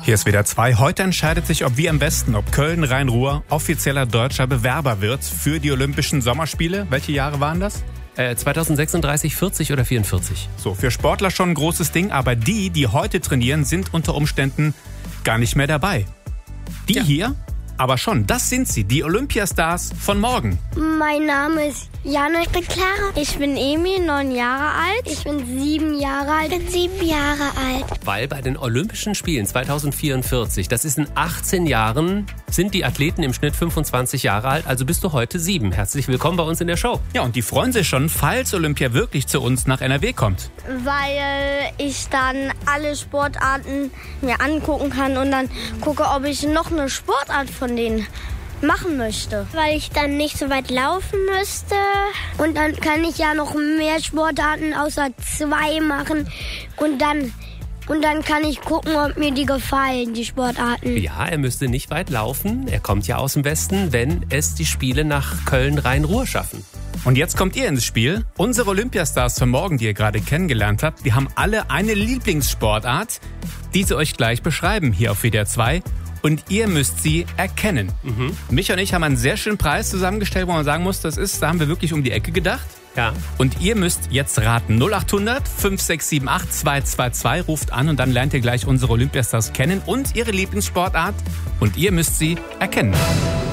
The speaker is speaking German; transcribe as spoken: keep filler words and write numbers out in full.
Hier ist wieder zwei. Heute entscheidet sich, ob wir im Westen, ob Köln-Rhein-Ruhr offizieller deutscher Bewerber wird für die Olympischen Sommerspiele. Welche Jahre waren das? Äh, zweitausendsechsunddreißig, vierzig oder vierundvierzig? So, für Sportler schon ein großes Ding, aber die, die heute trainieren, sind unter Umständen gar nicht mehr dabei. Die ja. hier, aber schon, das sind sie, die Olympiastars von morgen. Mein Name ist Jana, ich bin Clara. Ich bin Emil, neun Jahre alt. Ich bin sieben Jahre alt. Ich bin sieben Jahre alt. Weil bei den Olympischen Spielen zweitausendvierundvierzig, das ist in achtzehn Jahren, sind die Athleten im Schnitt fünfundzwanzig Jahre alt, also bist du heute sieben. Herzlich willkommen bei uns in der Show. Ja, und die freuen sich schon, falls Olympia wirklich zu uns nach N R W kommt. Weil ich dann alle Sportarten mir angucken kann und dann gucke, ob ich noch eine Sportart von denen machen möchte. Weil ich dann nicht so weit laufen müsste. Und dann kann ich ja noch mehr Sportarten außer zwei machen. Und dann, und dann kann ich gucken, ob mir die gefallen, die Sportarten. Ja, er müsste nicht weit laufen. Er kommt ja aus dem Westen, wenn es die Spiele nach Köln-Rhein-Ruhr schaffen. Und jetzt kommt ihr ins Spiel. Unsere Olympiastars von morgen, die ihr gerade kennengelernt habt, die haben alle eine Lieblingssportart, die sie euch gleich beschreiben hier auf W D R zwei. Und ihr müsst sie erkennen. Mhm. Mich und ich haben einen sehr schönen Preis zusammengestellt, wo man sagen muss, das ist, da haben wir wirklich um die Ecke gedacht. Ja. Und ihr müsst jetzt raten. null acht hundert, fünf sechs sieben acht, zwei zwei zwei ruft an und dann lernt ihr gleich unsere Olympiastars kennen und ihre Lieblingssportart. Und ihr müsst sie erkennen.